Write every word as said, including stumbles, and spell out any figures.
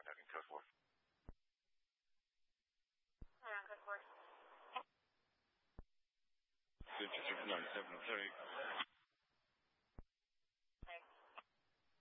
having code four. Around code four. Winchester nine seven thirty.